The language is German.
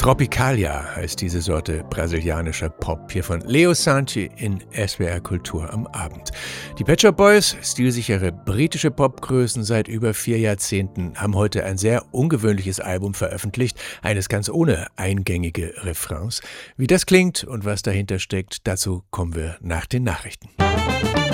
Tropicalia heißt diese Sorte brasilianischer Pop hier von Leo Santi in SWR Kultur am Abend. Die Pet Shop Boys, stilsichere britische Popgrößen seit über 4 Jahrzehnten, haben heute ein sehr ungewöhnliches Album veröffentlicht, eines ganz ohne eingängige Refrains. Wie das klingt und was dahinter steckt, dazu kommen wir nach den Nachrichten.